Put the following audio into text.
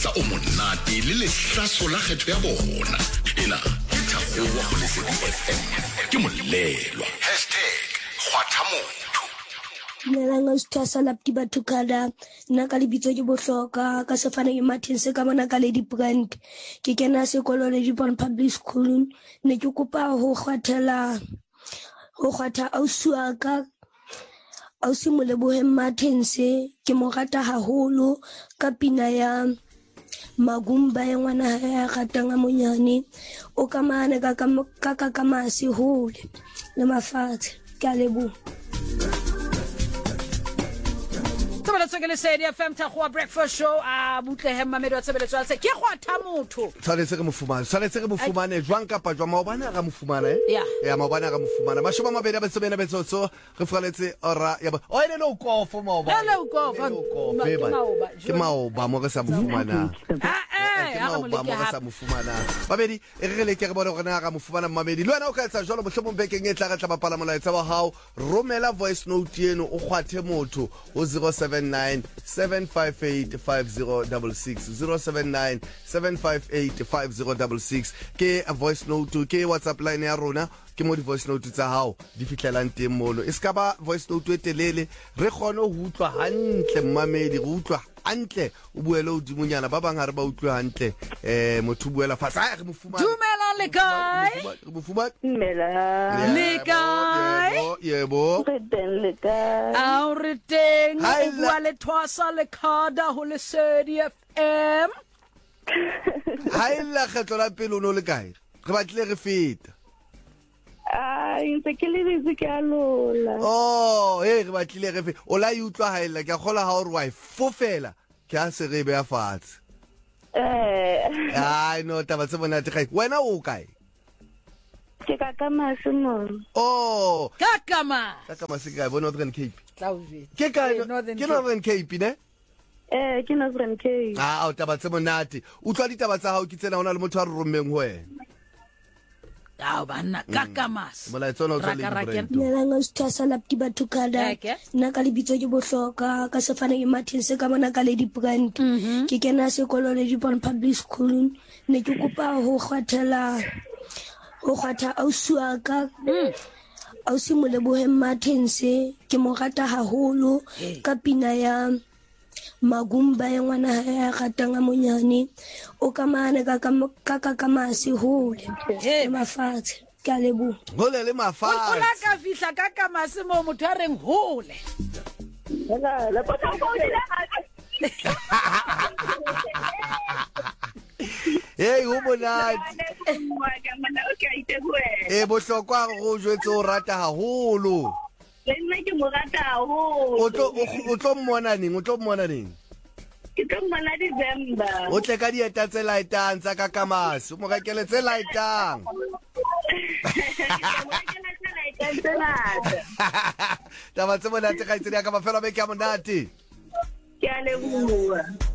molaetsa o monate le lehlaso la kgetho ya bona. Ena ke Thabo wa go Lesedi FM. Ke molelwa #kgwathamotho. Dumelang Sithasa lapti batho kada nna ka lebitso ke Bohloka ka sefane ke Martin se ka bona ka Lady Brand ke kena sekolo le Dipon Public School ne ke kopa ho kgwatha ausuaka ausi Molebohe Martin se ke mo rata haholo ka pina ya Magumba ya ngwana ya ratang a monyane o kamane ka kamase hole le mafatshe ka lebo. Let's go to Lesedi FM Thakgoa Breakfast Show. Butlehem Mamedo wa tshebeletso ya se ke kgwatha motho. Tshwanetse re mofumane jwang kapa jwa maobana ga mofumana ya maobana ga mofumana mashoba mabedi a betsebena betsotso re faletse ora ya o ene no kofo maoba Hello kofo ke maoba mo re sa mofumana ba mo re sa mofumana babedi e re le ke re bona gore na ga mofumana mabedi le wena o ka etsa jalo bohlomong bekeng e tla ga tla bapala molaetsa wa hao romela voice note eno o kgwathe motho o 079-758-5066 ke a voice note ke WhatsApp line ya rona ke mo di voice note tsa hao di fitlelang teng mono e ska ba voice note e telele re kgone ho utlwa hantle mmamedi re utlwa hantle o buele o dimonyana ba bang ha re ba utlwa hantle motho buela fatsa re mofumana Dumela le kae re mofumana le kae yebo Le kae a re teng o bua le Thwasa le Khada ho Lesedi FM ha illa kgetlo la pele o no le kae re batle re feta ntse ke le busy ke a lola re batlile re fe o la e utlwa ha illa ke gola ha o re wa fofela ke a se re be ya fatshe no taba tse bona te wena o kae ke ka kamase mo Kakama se kae bo Northern Cape Claude ke kae ke Northern Cape ne ke Northern Cape o taba tse monate utlwa ditaba tsa hao ke tsena hona le motho a re rommeng ho wena bana Kakamas molaetsa o tswa le Dumelang Sithasa lapti batho kada nna ka lebitso ke Bohloka ka sefane ke Martin se ka bona ka Lady Brand ke kena sekolo le Dipon Public School ne ke kopa ho kgwatha ausuaka ausi Molebohe Martin se ke mo rata haholo ka pina ya Magumba ya ngwana ya ratang a monyane o kamane ka kamase hole le mafatshe ka lebo hole le mafatshe o la ka fihla ka kamase mo motho a reng hole ho monate bohlokwa go jwetse o rata haholo le nna ke mo rata haholo o tlo mmona neng ke tlo mmona December o tle ka dieta tse laetang tsa ka kamase o mo rekele tse laetang taba tse monate ga itsedi ya ka mafelo a beke a monate ke a leboha